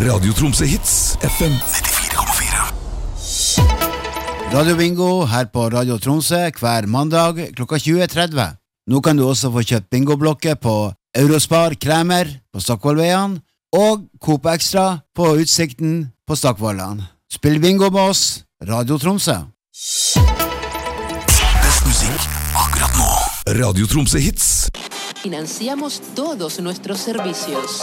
Radio Tromsø Hits, FM 94,4. Radio Bingo her på Radio Tromsø hver mandag klokka 20.30. Nå kan du også få kjøpt bingoblokker på Eurospar Kremer på Stockvollveien og Coop Extra på Utsikten på Stockvollan. Spill bingo med oss, Radio Tromsø. Best musikk akkurat nå. Radio Tromsø Hits. Financiamos todos nuestros servicios.